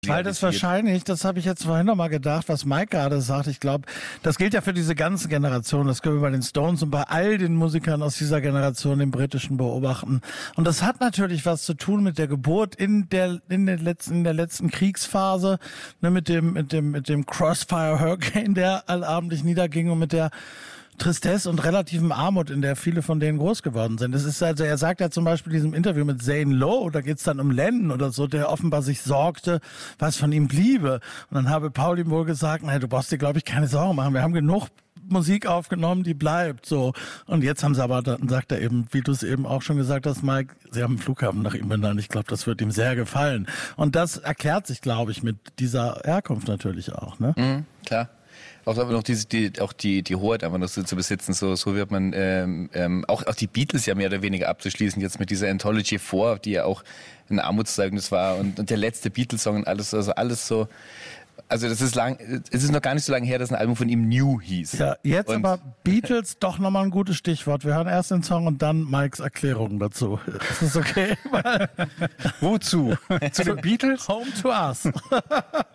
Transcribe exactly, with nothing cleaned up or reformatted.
Weil das wahrscheinlich, das habe ich jetzt vorhin nochmal gedacht, was Mike gerade sagt, ich glaube, das gilt ja für diese ganze Generation, das können wir bei den Stones und bei all den Musikern aus dieser Generation, den britischen, beobachten. Und das hat natürlich was zu tun mit der Geburt in der in der letzten in der letzten Kriegsphase, ne, mit dem mit dem mit dem Crossfire Hurricane, der allabendlich niederging und mit der Tristesse und relativen Armut, in der viele von denen groß geworden sind. Es ist also, er sagt ja zum Beispiel in diesem Interview mit Zane Lowe, da geht's dann um Lennon oder so, der offenbar sich sorgte, was von ihm bliebe. Und dann habe Paul ihm wohl gesagt, naja, du brauchst dir, glaube ich, keine Sorgen machen. Wir haben genug Musik aufgenommen, die bleibt, so. Und jetzt haben sie aber, dann sagt er eben, wie du es eben auch schon gesagt hast, Mike, sie haben einen Flughafen nach ihm benannt. Ich glaube, das wird ihm sehr gefallen. Und das erklärt sich, glaube ich, mit dieser Herkunft natürlich auch, ne? Mhm, klar. Auch aber noch diese, die, auch die, die Hoheit einfach noch so zu besitzen, so, so wird man, ähm, ähm, auch, auch die Beatles ja mehr oder weniger abzuschließen, jetzt mit dieser Anthology vier, die ja auch ein Armutszeugnis war und, und der letzte Beatles-Song und alles, also alles so, also das ist lang, es ist noch gar nicht so lange her, dass ein Album von ihm New hieß. Ja, jetzt und aber Beatles doch nochmal ein gutes Stichwort. Wir hören erst den Song und dann Mikes Erklärung dazu. Ist das okay? Wozu? Zu den Beatles? Home to Us.